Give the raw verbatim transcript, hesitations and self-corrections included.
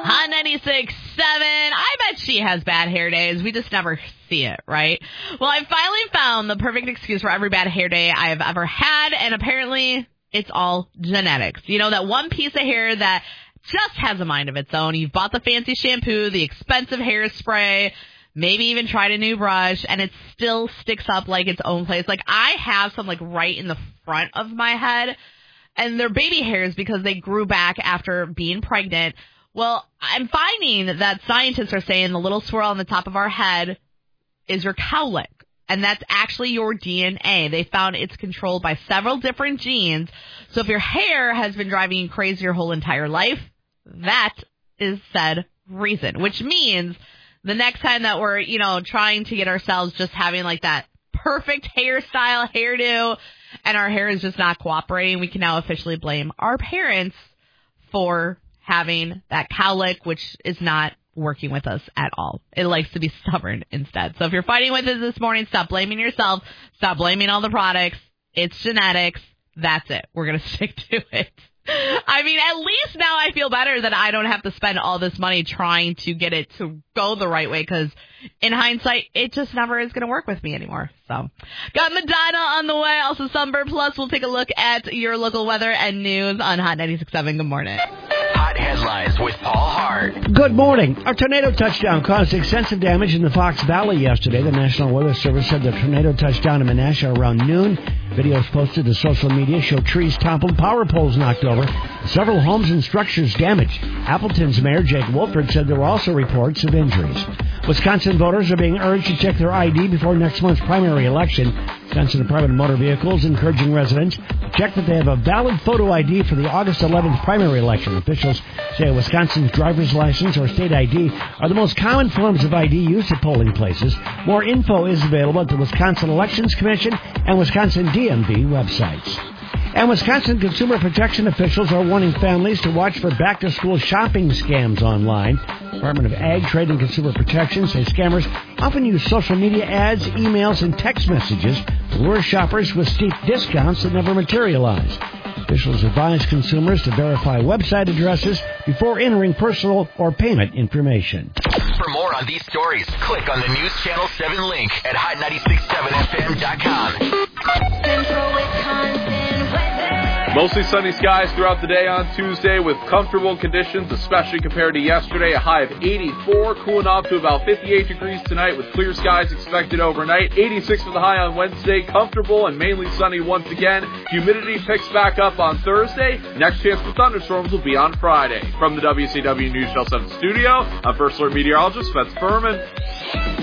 Hot ninety-six point seven. I bet she has bad hair days. We just never see it, right? Well, I finally found the perfect excuse for every bad hair day I've ever had, and apparently it's all genetics. You know, that one piece of hair that just has a mind of its own. You've bought the fancy shampoo, the expensive hairspray, maybe even tried a new brush, and it still sticks up like its own place. Like, I have some, like, right in the front of my head, and they're baby hairs because they grew back after being pregnant. Well, I'm finding that scientists are saying the little swirl on the top of our head is your cowlick, and that's actually your D N A. They found it's controlled by several different genes. So if your hair has been driving you crazy your whole entire life, that is said reason, which means the next time that we're, you know, trying to get ourselves just having like that perfect hairstyle, hairdo, and our hair is just not cooperating, we can now officially blame our parents for having that cowlick, which is not working with us at all. It likes to be stubborn instead. So if you're fighting with it this morning, stop blaming yourself. Stop blaming all the products. It's genetics. That's it. We're going to stick to it. I mean, at least now I feel better that I don't have to spend all this money trying to get it to go the right way, because in hindsight, it just never is going to work with me anymore. So, got Medina on the way. Also, Sunburn Plus. We'll take a look at your local weather and news on Hot ninety-six point seven. Good morning. Hot headlines with Paul Hart. Good morning. A tornado touchdown caused extensive damage in the Fox Valley yesterday. The National Weather Service said the tornado touched down in Menasha around noon. Videos posted to social media show trees toppled, power poles knocked over, several homes and structures damaged. Appleton's Mayor Jake Wolford said there were also reports of injuries. Wisconsin voters are being urged to check their I D before next month's primary election. Wisconsin Department of Motor Vehicles encouraging residents to check that they have a valid photo I D for the August eleventh primary election. Officials say Wisconsin's driver's license or state I D are the most common forms of I D used at polling places. More info is available at the Wisconsin Elections Commission and Wisconsin D M V websites. And Wisconsin consumer protection officials are warning families to watch for back-to-school shopping scams online. Department of Ag, Trade, and Consumer Protection say scammers often use social media ads, emails, and text messages to lure shoppers with steep discounts that never materialize. Officials advise consumers to verify website addresses before entering personal or payment information. For more on these stories, click on the News Channel seven link at hot nine six seven f m dot com. Central Wisconsin weather. Mostly sunny skies throughout the day on Tuesday with comfortable conditions, especially compared to yesterday. A high of eighty-four, cooling off to about fifty-eight degrees tonight with clear skies expected overnight. eighty-six for the high on Wednesday, comfortable and mainly sunny once again. Humidity picks back up on Thursday. Next chance for thunderstorms will be on Friday. From the W C W News Channel seven studio, I'm First Alert meteorologist Spence Furman.